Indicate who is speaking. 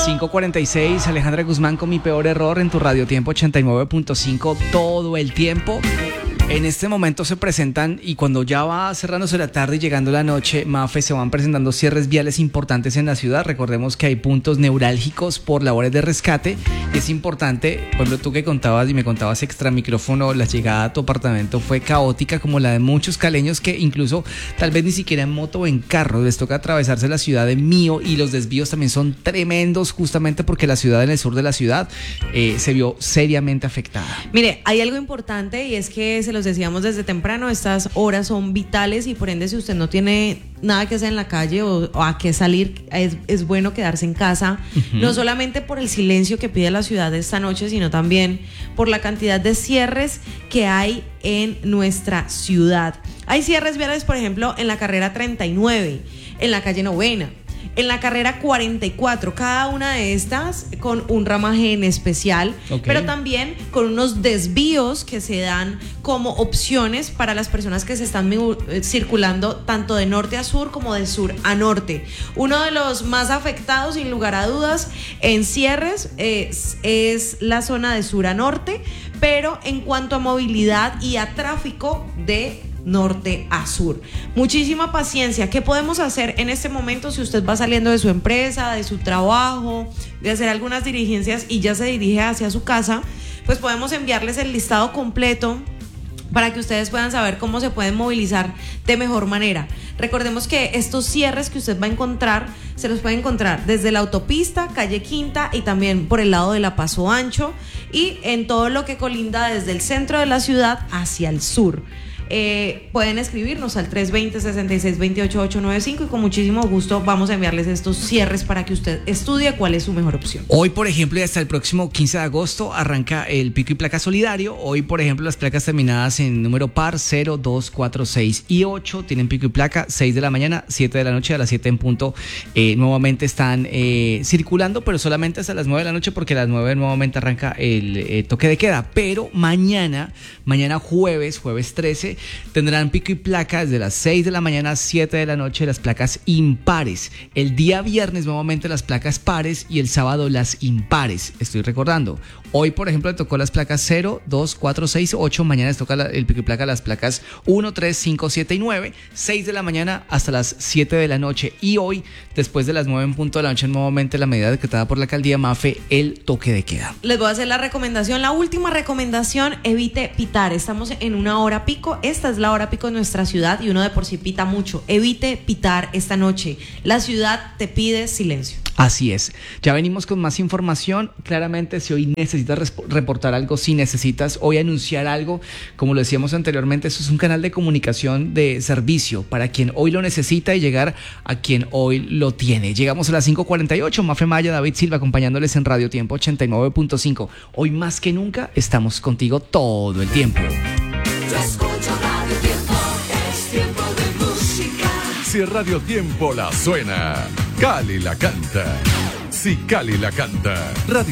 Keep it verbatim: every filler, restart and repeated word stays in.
Speaker 1: cinco cuarenta y seis, Alejandra Guzmán con Mi Peor Error en tu Radio Tiempo ochenta y nueve punto cinco todo el tiempo. En este momento se presentan, y cuando ya va cerrándose la tarde y llegando la noche, Mafe, se van presentando cierres viales importantes en la ciudad. Recordemos que hay puntos neurálgicos por labores de rescate y es importante, por ejemplo, tú que contabas y me contabas extra micrófono, la llegada a tu apartamento fue caótica como la de muchos caleños que incluso tal vez ni siquiera en moto o en carro les toca atravesarse la ciudad de Mío, y los desvíos también son tremendos justamente porque la ciudad en el sur de la ciudad eh, se vio seriamente afectada.
Speaker 2: Mire, hay algo importante y es que se los decíamos desde temprano, estas horas son vitales y por ende si usted no tiene nada que hacer en la calle o, o a qué salir, es, es bueno quedarse en casa, uh-huh. No solamente por el silencio que pide la ciudad esta noche, sino también por la cantidad de cierres que hay en nuestra ciudad. Hay cierres viales, por ejemplo, en la carrera treinta y nueve, en la calle Novena, en la carrera cuarenta y cuatro, cada una de estas con un ramaje en especial, okay. Pero también con unos desvíos que se dan como opciones para las personas que se están circulando tanto de norte a sur como de sur a norte. Uno de los más afectados, sin lugar a dudas, en cierres es, es la zona de sur a norte, pero en cuanto a movilidad y a tráfico de norte a sur. Muchísima paciencia. ¿Qué podemos hacer en este momento si usted va saliendo de su empresa, de su trabajo, de hacer algunas diligencias y ya se dirige hacia su casa? Pues podemos enviarles el listado completo para que ustedes puedan saber cómo se pueden movilizar de mejor manera. Recordemos que estos cierres que usted va a encontrar, se los puede encontrar desde la autopista, calle Quinta y también por el lado de la Paso Ancho y en todo lo que colinda desde el centro de la ciudad hacia el sur. Eh, pueden escribirnos al tres dos cero, seis seis dos ocho, ocho nueve cinco y con muchísimo gusto vamos a enviarles estos cierres para que usted estudie cuál es su mejor opción.
Speaker 1: Hoy, por ejemplo, y hasta el próximo quince de agosto arranca el pico y placa solidario. Hoy, por ejemplo, las placas terminadas en número par cero, dos, cuatro, seis y ocho tienen pico y placa seis de la mañana, siete de la noche, a las siete en punto eh, nuevamente están eh, circulando, pero solamente hasta las nueve de la noche porque a las nueve nuevamente arranca el eh, toque de queda. Pero mañana, mañana jueves, jueves trece, tendrán pico y placa desde las seis de la mañana a siete de la noche las placas impares. El día viernes nuevamente las placas pares y el sábado las impares. Estoy recordando. Hoy, por ejemplo, le tocó las placas cero, dos, cuatro, seis, ocho. Mañana les toca la, el pico y placa las placas uno, tres, cinco, siete y nueve. seis de la mañana hasta las siete de la noche. Y hoy, después de las nueve en punto de la noche, nuevamente la medida decretada por la alcaldía Mafe, el toque de queda.
Speaker 2: Les voy a hacer la recomendación, la última recomendación: evite pitar. Estamos en una hora pico. Esta es la hora pico en nuestra ciudad y uno de por sí pita mucho. Evite pitar esta noche. La ciudad te pide silencio.
Speaker 1: Así es. Ya venimos con más información. Claramente, si hoy necesitas resp- reportar algo, si necesitas hoy anunciar algo, como lo decíamos anteriormente, esto es un canal de comunicación de servicio para quien hoy lo necesita y llegar a quien hoy lo tiene. Llegamos a las cinco cuarenta y ocho. Mafe Maya, David Silva, acompañándoles en Radio Tiempo ochenta y nueve punto cinco. Hoy más que nunca estamos contigo todo el tiempo.
Speaker 3: Yo escucho Radio Tiempo, es tiempo de música.
Speaker 4: Si Radio Tiempo la suena, Cali la canta. Si Cali la canta, Radio